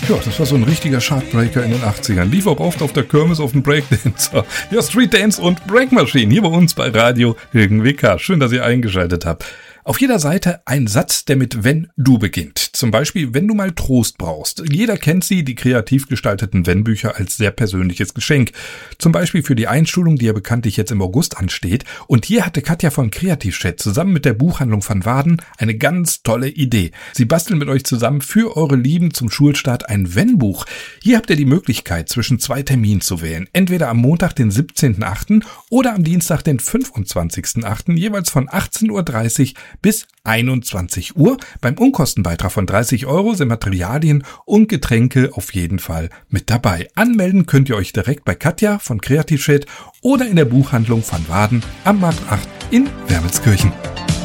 Ja, das war so ein richtiger Chartbreaker in den 80ern. Lief auch oft auf der Kirmes auf dem Breakdancer. Ja, Street Dance und Break Machine hier bei uns bei Radio Hilgen WK. Schön, dass ihr eingeschaltet habt. Auf jeder Seite ein Satz, der mit wenn du beginnt. Zum Beispiel, wenn du mal Trost brauchst. Jeder kennt sie, die kreativ gestalteten Wenn-Bücher als sehr persönliches Geschenk. Zum Beispiel für die Einschulung, die ja bekanntlich jetzt im August ansteht. Und hier hatte Katja von Kreativchat zusammen mit der Buchhandlung Van Waden eine ganz tolle Idee. Sie basteln mit euch zusammen für eure Lieben zum Schulstart ein Wenn-Buch. Hier habt ihr die Möglichkeit, zwischen 2 Terminen zu wählen. Entweder am Montag, den 17.8. oder am Dienstag, den 25.8. jeweils von 18:30 Uhr bis 21 Uhr. Beim Unkostenbeitrag von 30 € sind Materialien und Getränke auf jeden Fall mit dabei. Anmelden könnt ihr euch direkt bei Katja von Kreativchat oder in der Buchhandlung Van Waden am Markt 8 in Wermelskirchen.